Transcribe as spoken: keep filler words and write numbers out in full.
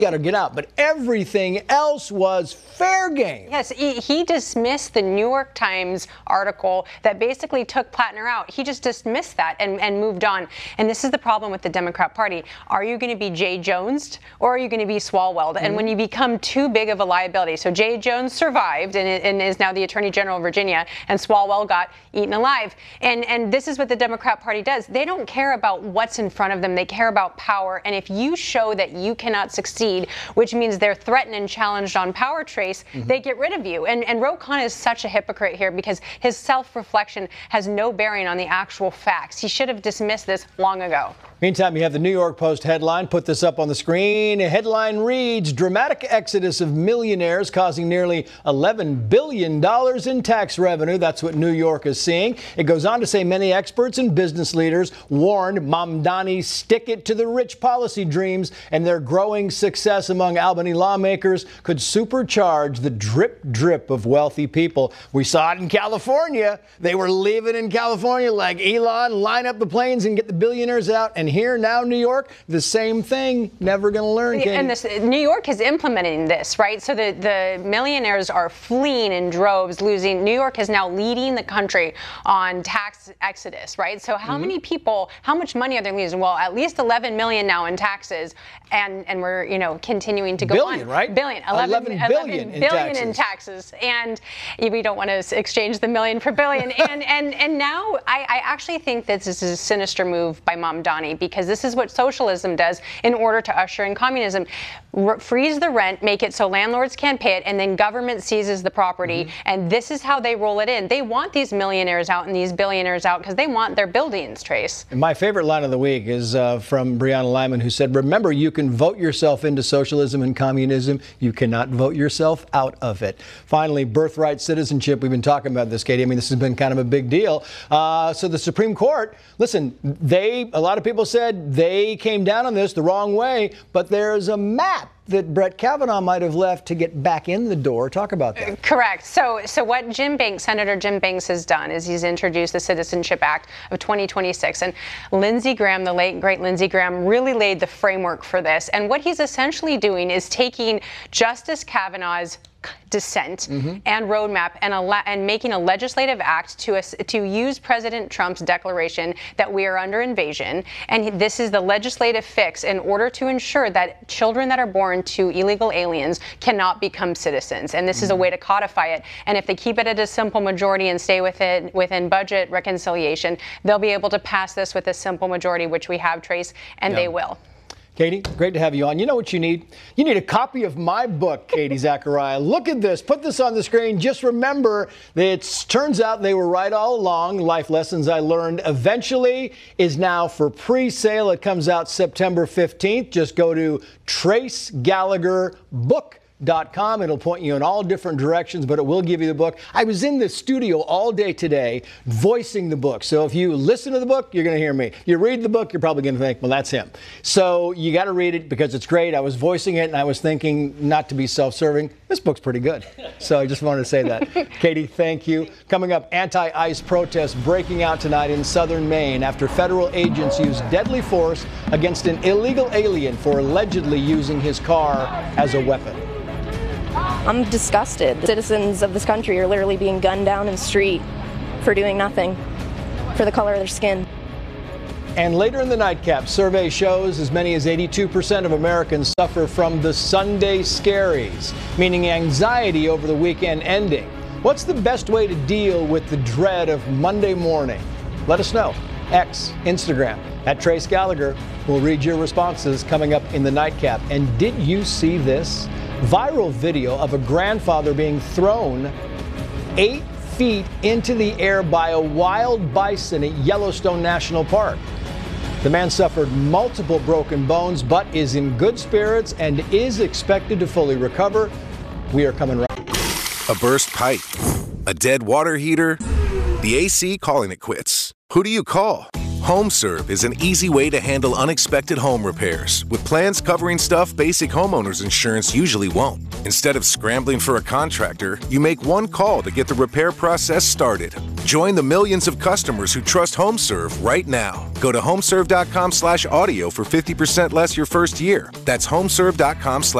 got to get out. But everything else was fair game. Yes, he, he dismissed the New York Times article that basically took Plattner out. He just dismissed that and, and moved on. And this is the problem with the Democrat Party. Are you going to be Jay Jones or are you going to be Swalwell? Mm-hmm. And when you become too big of a liability, so Jay Jones survived and, and is now the Attorney General of Virginia, and Swalwell got eaten alive. And, and this is what the Democrat Party does. They don't care about what's in front of them. They care about power. And if you show that you cannot succeed, which means they're threatened and challenged on power trace, mm-hmm. they get rid of you. And, and Ro Khanna is such a hypocrite here because his self-reflection has no bearing on the actual facts. He should have dismissed this long ago. Meantime, you have the New York Post headline. Put this up on the screen. A headline reads, dramatic exodus of millionaires causing nearly eleven billion dollars in tax revenue. That's what New York is seeing. It goes on to say many experts and business leaders warned Mamdani's stick it to the rich policy dreams, and their growing success among Albany lawmakers could supercharge the drip drip of wealthy people. We saw it in California. They were leaving in California like Elon, line up the planes and get the billionaires out. And here now, New York, the same thing. Never going to learn. Katie. And this, New York is implementing this, right? So the, the millionaires are fleeing in droves, losing. New York is now leading the country on tax exodus, right? So how mm-hmm. many people, how much money are they losing? Well, at least eleven million now in taxes, and and we're you know continuing to go billion, on. Right? Billion, eleven, eleven billion, eleven billion in, in taxes, and we don't want to exchange the million for billion. and and and now I, I actually think that this is a sinister move by Mamdani, because this is what socialism does in order to usher in communism. R- freeze the rent, make it so landlords can't pay it, and then government seizes the property. Mm-hmm. And this is how they roll it in. They want these millionaires out and these billionaires out because they want their buildings, Trace. And my favorite line of the week is uh, from Brianna Lyman, who said, remember, you can vote yourself into socialism and communism. You cannot vote yourself out of it. Finally, birthright citizenship. We've been talking about this, Katie. I mean, this has been kind of a big deal. Uh, so the Supreme Court, listen, they, a lot of people said they came down on this the wrong way, but there's a map that Brett Kavanaugh might have left to get back in the door. Talk about that. Correct. So so what Jim Banks, Senator Jim Banks has done is he's introduced the Citizenship Act of twenty twenty-six. And Lindsey Graham, the late, great Lindsey Graham, really laid the framework for this. And what he's essentially doing is taking Justice Kavanaugh's dissent mm-hmm. and roadmap and, a, and making a legislative act to us to use President Trump's declaration that we are under invasion. And this is the legislative fix in order to ensure that children that are born to illegal aliens cannot become citizens. And this mm-hmm. is a way to codify it. And if they keep it at a simple majority and stay with it within budget reconciliation, they'll be able to pass this with a simple majority, which we have, Trace, and yeah. they will. Katie, great to have you on. You know what you need? You need a copy of my book, Katie Zachariah. Look at this. Put this on the screen. Just remember that it turns out they were right all along. Life Lessons I Learned Eventually is now for pre-sale. It comes out September fifteenth. Just go to Trace Gallagher Book dot com. It'll point you in all different directions, but it will give you the book. I was in the studio all day today voicing the book. So if you listen to the book, you're going to hear me. You read the book, you're probably going to think, well, that's him. So you got to read it because it's great. I was voicing it and I was thinking, not to be self-serving, this book's pretty good. So I just wanted to say that. Katie, thank you. Coming up, anti-ICE protests breaking out tonight in southern Maine after federal agents used deadly force against an illegal alien for allegedly using his car as a weapon. I'm disgusted. Citizens of this country are literally being gunned down in the street for doing nothing, for the color of their skin. And later in the nightcap, survey shows as many as eighty-two percent of Americans suffer from the Sunday scaries, meaning anxiety over the weekend ending. What's the best way to deal with the dread of Monday morning? Let us know. X, Instagram, at Trace Gallagher. We'll read your responses coming up in the nightcap. And did you see this? Viral video of a grandfather being thrown eight feet into the air by a wild bison at Yellowstone National Park. The man suffered multiple broken bones, but is in good spirits and is expected to fully recover. We are coming right. A burst pipe, a dead water heater, the A C calling it quits. Who do you call? HomeServe is an easy way to handle unexpected home repairs with plans covering stuff basic homeowners insurance usually won't. Instead of scrambling for a contractor, you make one call to get the repair process started. Join the millions of customers who trust HomeServe right now. Go to homeserve.com slash audio for fifty percent less your first year. That's homeserve.com slash